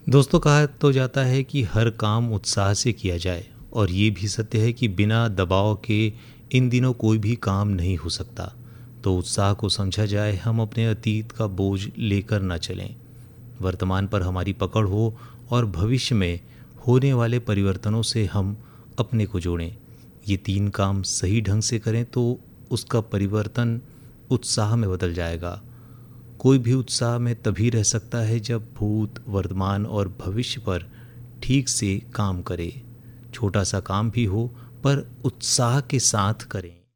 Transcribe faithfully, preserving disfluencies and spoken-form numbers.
दोस्तों, कहा तो जाता है कि हर काम उत्साह से किया जाए, और ये भी सत्य है कि बिना दबाव के इन दिनों कोई भी काम नहीं हो सकता। तो उत्साह को समझा जाए, हम अपने अतीत का बोझ लेकर न चलें, वर्तमान पर हमारी पकड़ हो और भविष्य में होने वाले परिवर्तनों से हम अपने को जोड़ें। ये तीन काम सही ढंग से करें तो उसका परिवर्तन उत्साह में बदल जाएगा। कोई भी उत्साह में तभी रह सकता है जब भूत, वर्तमान और भविष्य पर ठीक से काम करे। छोटा सा काम भी हो पर उत्साह के साथ करें।